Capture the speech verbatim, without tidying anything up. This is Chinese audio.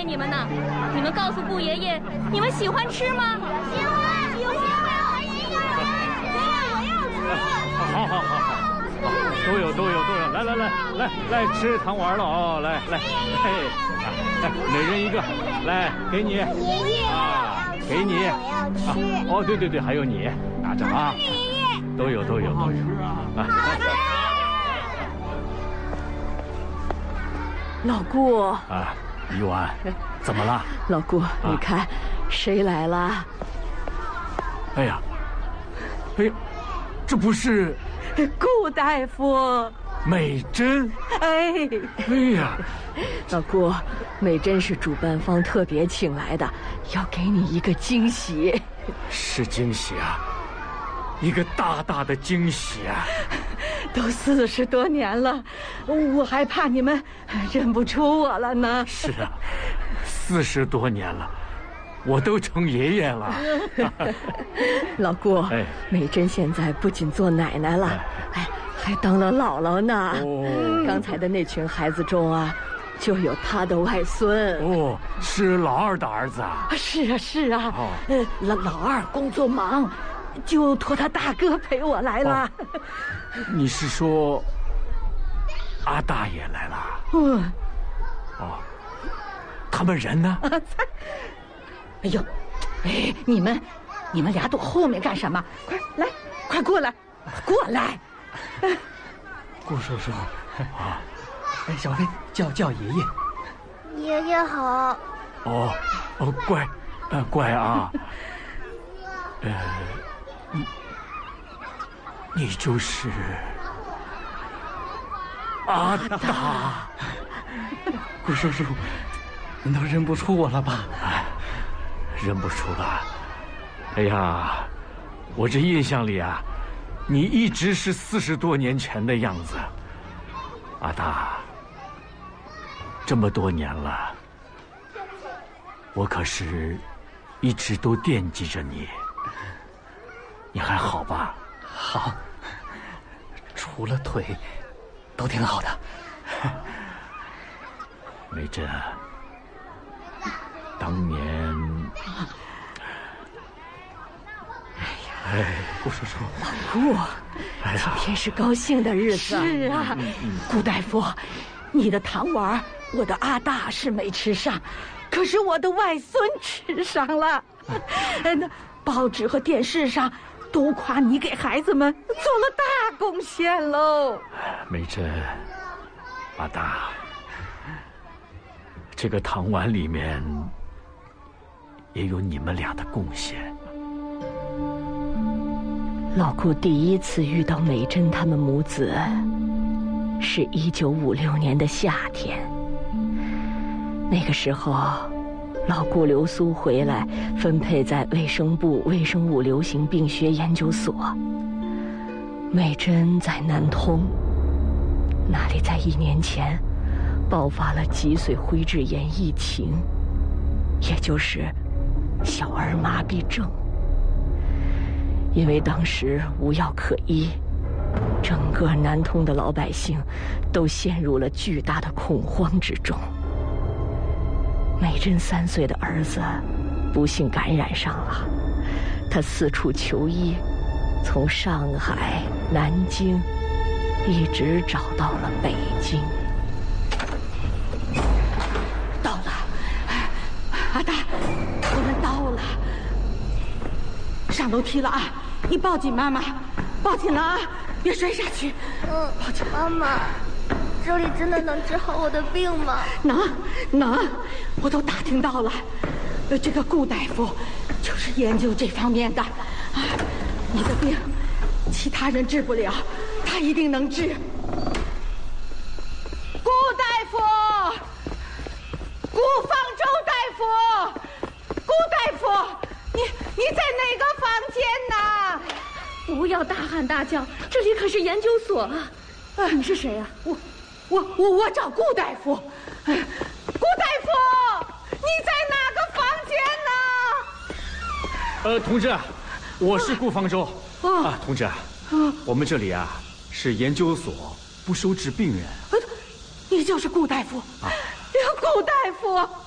你们呢。你们告诉顾爷爷，你们喜欢吃吗？喜欢，喜欢，爷爷，我要吃。 好好好好，都有都有都有，来来来来来吃糖丸了哦，来来，嘿，来每人一个，来给你， 爷爷啊，给你， 我要吃。 哦对对对，还有你，拿着啊，都有都有都有啊。 老顾啊，一婉，怎么了？ 老顾，你看，谁来了？ 哎呀，哎呀，这不是顾大夫。 美珍。 哎， 哎呀， 老顾，美珍是主办方特别请来的，要给你一个惊喜。 是惊喜啊，一个大大的惊喜啊！ 都四十多年了，我还怕你们认不出我了呢。 是啊，四十多年了，我都成爷爷了。 老顾， 哎， 美珍现在不仅做奶奶了，哎，还当了姥姥呢。 哦， 刚才的那群孩子中啊，就有她的外孙。 哦，是老二的儿子啊？ 是啊，是啊。哦，呃，老老二工作忙，就托他大哥陪我来了。哦， 你是说阿大爷来了？ 嗯。 哦，他们人呢？ 哎呦，哎，你们，你们俩躲后面干什么？快来，快过来，过来！ 顾叔叔，啊，哎，小飞叫叫爷爷。 爷爷好。 哦，哦，乖，呃，乖啊。呃，你，你就是阿大。 顾叔叔，您都认不出我了吧？ 哎，认不出了。哎呀，我这印象里啊，你一直是四十多年前的样子。阿大，这么多年了，我可是一直都惦记着你。你还好吧？ 好，除了腿，都挺好的。 美珍啊，当年， 哎呀， 顾叔叔， 老顾，哎呀，今天是高兴的日子。是啊，嗯嗯、顾大夫，你的糖丸，我的阿大是没吃上，可是我的外孙吃上了。那报纸和电视上都夸你给孩子们做了大贡献喽。 美珍，阿大。这个糖丸里面也有你们俩的贡献。 老顾第一次遇到美珍他们母子，是一九五六年的夏天。那个时候，老顾留苏回来，分配在卫生部微生物流行病学研究所。美珍在南通，那里在一年前爆发了脊髓灰质炎疫情，也就是小儿麻痹症。因为当时无药可医，整个南通的老百姓都陷入了巨大的恐慌之中。美珍三岁的儿子不幸感染上了，他四处求医，从上海、南京一直找到了北京。到了，阿大，我们到了，上楼梯了啊！你抱紧妈妈，抱紧了啊，别摔下去。 嗯， 抱紧妈妈，这里真的能治好我的病吗？ 能，能，我都打听到了。呃，这个顾大夫就是研究这方面的。啊，你的病，其他人治不了，他一定能治。顾大夫，顾方舟大夫，顾大夫，你你在哪个房间呢？ 不要大喊大叫，这里可是研究所啊！啊，你是谁呀、啊？ 我，我，我，我找顾大夫。顾大夫，你在哪个房间呢？ 呃，同志，我是顾方舟。啊，啊同志，啊，我们这里啊是研究所，不收治病人。 你就是顾大夫啊？顾大夫。